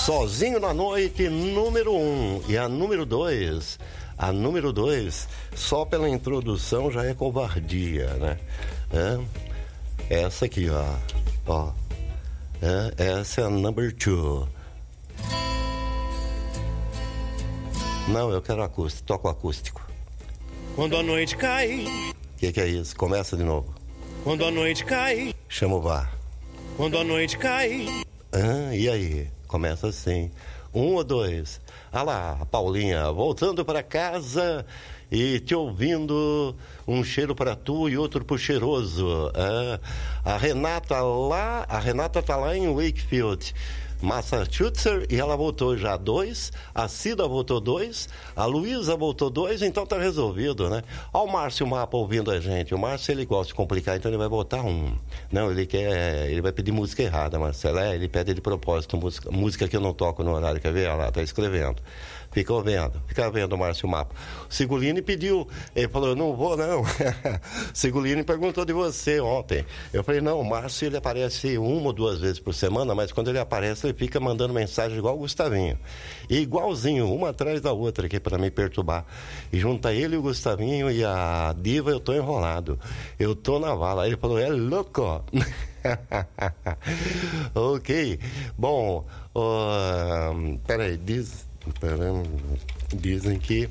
Sozinho na Noite, número 1. E a número 2, só pela introdução já é covardia, né? Essa aqui, ó. Essa é a number 2. Não, eu quero acústico, toco acústico. Quando a noite cai. O que é isso? Começa de novo. Quando a noite cai. Chama o VAR. Quando a noite cai. E aí? Começa assim. 1 ou 2. Ah lá, a Paulinha, voltando para casa e te ouvindo, um cheiro para tu e outro pro cheiroso. A Renata tá lá em Wakefield, Massachusetts, e ela votou já 2, a Cida votou 2, a Luísa votou 2, então tá resolvido, né? Ó o Márcio Mapa ouvindo a gente. O Márcio, ele gosta de complicar, então ele vai votar 1. Não, ele vai pedir música errada, Marcelo. Ele pede de propósito música que eu não toco no horário, quer ver? Olha lá, tá escrevendo. Fica vendo o Márcio Mapa. O Sigolini pediu, ele falou, eu não vou não. O Sigolini perguntou de você ontem. Eu falei, não, o Márcio, ele aparece 1 ou 2 vezes por semana, mas quando ele aparece, ele fica mandando mensagem igual o Gustavinho. E igualzinho, uma atrás da outra aqui para me perturbar. E junta ele e o Gustavinho e a Diva, eu tô enrolado. Eu tô na vala. Aí ele falou, é louco. Ok. Bom, peraí, dizem que...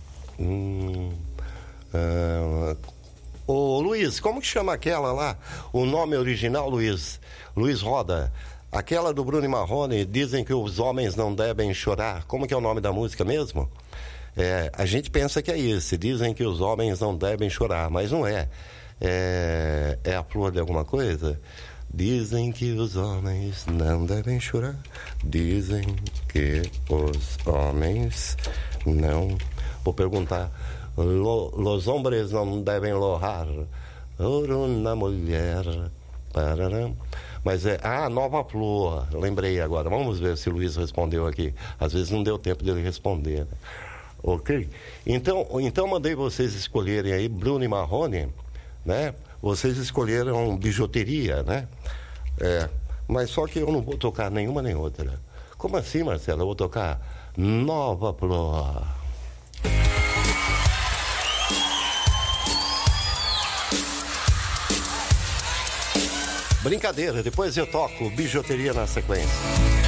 Ô Luiz, como que chama aquela lá? O nome original, Luiz Roda. Aquela do Bruno e Marrone, dizem que os homens não devem chorar. Como que é o nome da música mesmo? A gente pensa que é isso. Dizem que os homens não devem chorar, mas não é. É a flor de alguma coisa? Dizem que os homens não devem chorar. Dizem que os homens não... Vou perguntar. Los hombres não devem lohar ouro na mulher. Pararam. Mas Nova Flor. Lembrei agora. Vamos ver se o Luiz respondeu aqui. Às vezes não deu tempo dele responder, né? Ok? Então mandei vocês escolherem aí Bruno e Marrone, né? Vocês escolheram bijuteria, né? Mas só que eu não vou tocar nenhuma nem outra. Como assim, Marcelo? Eu vou tocar Nova Flor. Brincadeira, depois eu toco bijuteria na sequência.